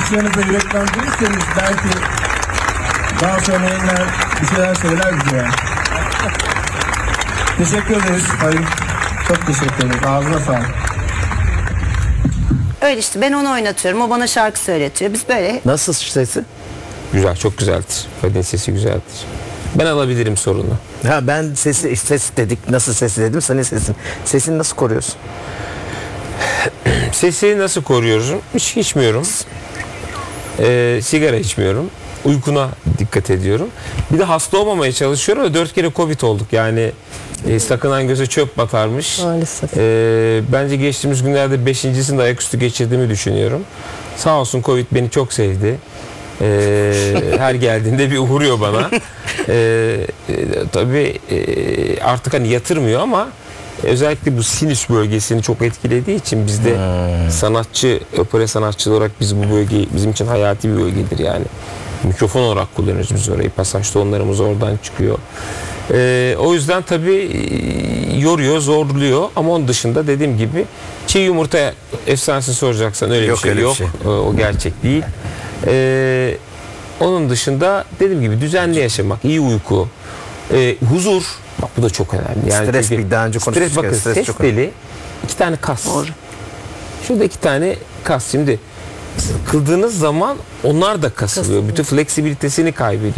alkışlarınızla yüreklendirirseniz belki daha sonra yayınlar bir şeyler söyler bize yani. Teşekkür ederiz. Hayır. Çok teşekkür ederiz. Ağzına sağlık. Öyle işte, ben onu oynatıyorum. O bana şarkı söyletiyor. Biz böyle. Nasıl sesi? Güzel, çok güzeldir. Fadil'in sesi güzeldir. Ben alabilirim sorunu. Ha, ben ses dedik. Nasıl sesi dedim, senin sesin. Sesini nasıl koruyorsun? Sesi nasıl koruyorum? Hiç içmiyorum. Sigara içmiyorum. Uykuna dikkat ediyorum. Bir de hasta olmamaya çalışıyorum ve 4 kere Covid olduk. Yani sakınan göze çöp batarmış. Maalesef. Bence geçtiğimiz günlerde 5.'sinde ayaküstü geçirdiğimi düşünüyorum. Sağ olsun Covid beni çok sevdi. Her geldiğinde bir uğruyor bana. Tabii artık hani yatırmıyor ama özellikle bu sinüs bölgesini çok etkilediği için bizde sanatçı, opera sanatçıları olarak biz bu bölge bizim için hayati bir bölgedir yani. Mikrofon olarak kullanıyoruz biz orayı. Pasaj tonlarımız oradan çıkıyor. O yüzden tabii yoruyor, zorluyor ama onun dışında dediğim gibi çiğ yumurta efsanesi soracaksan öyle Yok, bir şey öyle bir yok. şey. O gerçek değil. Onun dışında dediğim gibi düzenli yaşamak, iyi uyku, huzur. Bak bu da çok önemli. Yani Stres, çünkü bir daha önce konuşmuştuk bakın, ya, stres ses çok teli 2 tane kas. Doğru. Şurada 2 tane kas. Şimdi kıldığınız zaman onlar da kasılıyor. Bütün fleksibilitesini kaybediyor.